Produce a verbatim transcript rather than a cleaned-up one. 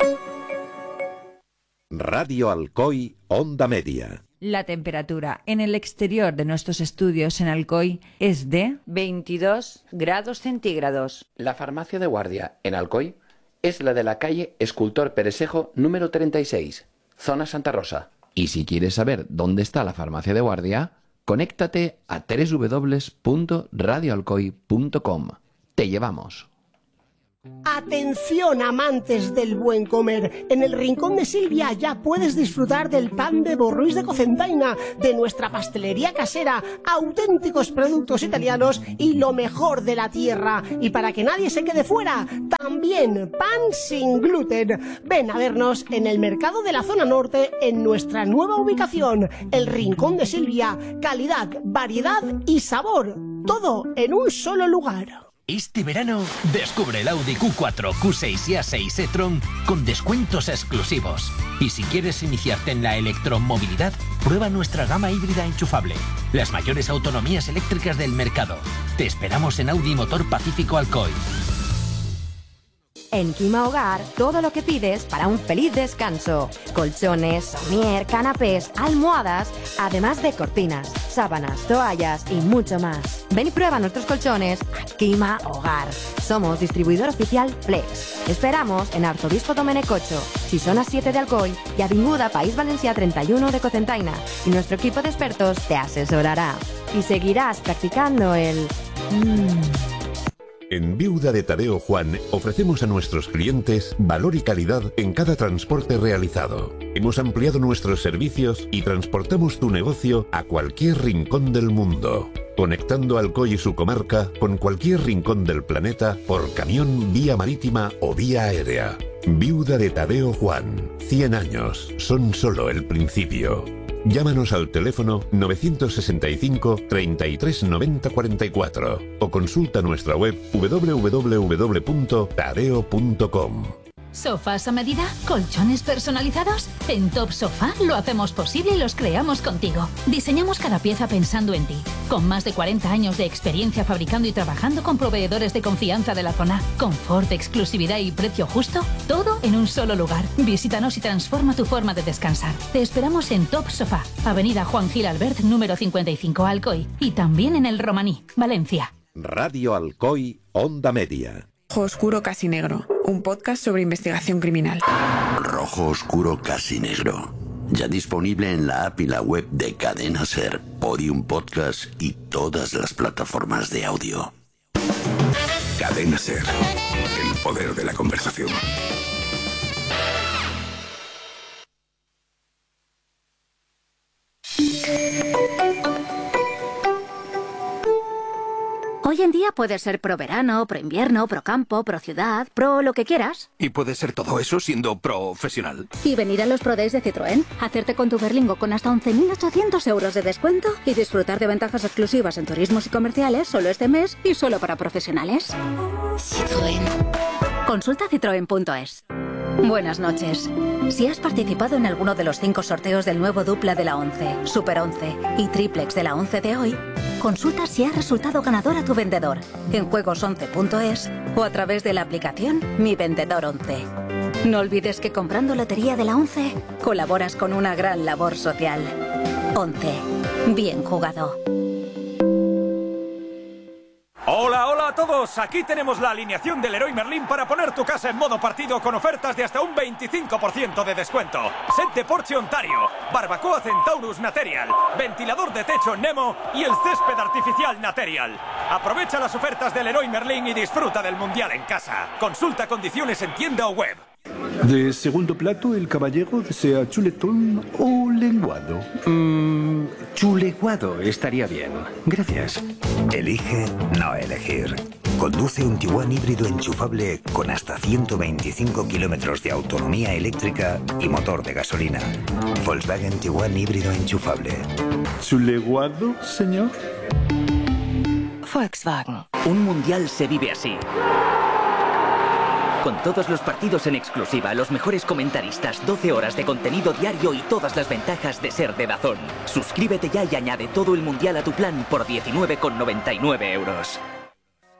Radio Alcoy, Onda Media. La temperatura en el exterior de nuestros estudios en Alcoy es de veintidós grados centígrados. La farmacia de guardia en Alcoy es la de la calle Escultor Peresejo número treinta y seis, zona Santa Rosa. Y si quieres saber dónde está la farmacia de guardia, conéctate a doble u doble u doble u punto radio alcoy punto com. Te llevamos. Atención, amantes del buen comer. En el Rincón de Silvia ya puedes disfrutar del pan de Borruís de Cocentaina, de nuestra pastelería casera, auténticos productos italianos y lo mejor de la tierra. Y para que nadie se quede fuera, también pan sin gluten. Ven a vernos en el mercado de la zona norte en nuestra nueva ubicación, el Rincón de Silvia. Calidad, variedad y sabor, todo en un solo lugar. Este verano, descubre el Audi Q cuatro, Q seis y A seis e-tron con descuentos exclusivos. Y si quieres iniciarte en la electromovilidad, prueba nuestra gama híbrida enchufable. Las mayores autonomías eléctricas del mercado. Te esperamos en Audi Motor Pacífico Alcoy. En Quima Hogar, todo lo que pides para un feliz descanso. Colchones, somier, canapés, almohadas, además de cortinas, sábanas, toallas y mucho más. Ven y prueba nuestros colchones a Quima Hogar. Somos distribuidor oficial Flex. Esperamos en Arzobispo Domènec ocho, Xisona siete de Alcoy y Avinguda País Valencià treinta y uno de Cocentaina. Y nuestro equipo de expertos te asesorará. Y seguirás practicando el... Mmm. En Viuda de Tadeo Juan ofrecemos a nuestros clientes valor y calidad en cada transporte realizado. Hemos ampliado nuestros servicios y transportamos tu negocio a cualquier rincón del mundo, conectando Alcoy y su comarca con cualquier rincón del planeta por camión, vía marítima o vía aérea. Viuda de Tadeo Juan. cien años son solo el principio. Llámanos al teléfono novecientos sesenta y cinco, treinta y tres, noventa, cuarenta y cuatro o consulta nuestra web doble u doble u doble u punto tadeo punto com. ¿Sofás a medida? ¿Colchones personalizados? En Top Sofá lo hacemos posible y los creamos contigo. Diseñamos cada pieza pensando en ti. Con más de cuarenta años de experiencia fabricando y trabajando con proveedores de confianza de la zona. Confort, exclusividad y precio justo. Todo en un solo lugar. Visítanos y transforma tu forma de descansar. Te esperamos en Top Sofá, Avenida Juan Gil Albert, número cincuenta y cinco, Alcoy. Y también en El Romaní, Valencia. Radio Alcoy, Onda Media. Rojo Oscuro Casi Negro, un podcast sobre investigación criminal. Rojo Oscuro Casi Negro, ya disponible en la app y la web de Cadena Ser, Podium Podcast y todas las plataformas de audio. Cadena Ser, el poder de la conversación. Hoy en día puedes ser pro verano, pro invierno, pro campo, pro ciudad, pro lo que quieras. Y puedes ser todo eso siendo profesional. Y venir a los Pro Days de Citroën, hacerte con tu Berlingo con hasta once mil ochocientos euros de descuento y disfrutar de ventajas exclusivas en turismos y comerciales solo este mes y solo para profesionales. Citroën. Consulta citroen punto es. Buenas noches. Si has participado en alguno de los cinco sorteos del nuevo dupla de la once, Super once y triplex de la once de hoy, consulta si ha resultado ganador a tu vendedor en juegos once punto es o a través de la aplicación Mi Vendedor once. No olvides que comprando lotería de la once colaboras con una gran labor social. once. Bien jugado. Hola, hola a todos. Aquí tenemos la alineación del Leroy Merlin para poner tu casa en modo partido con ofertas de hasta un veinticinco por ciento de descuento. Set de Porsche Ontario, barbacoa Centaurus Material, ventilador de techo Nemo y el césped artificial Material. Aprovecha las ofertas del Leroy Merlin y disfruta del Mundial en casa. Consulta condiciones en tienda o web. De segundo plato, el caballero desea chuletón o lenguado. Mmm, chuleguado estaría bien. Gracias. Elige no elegir. Conduce un Tiguan híbrido enchufable con hasta ciento veinticinco kilómetros de autonomía eléctrica y motor de gasolina. Volkswagen Tiguan híbrido enchufable. ¿Chuleguado, señor? Volkswagen. Un mundial se vive así. Con todos los partidos en exclusiva, los mejores comentaristas, doce horas de contenido diario y todas las ventajas de ser de DAZN. Suscríbete ya y añade todo el mundial a tu plan por diecinueve con noventa y nueve euros.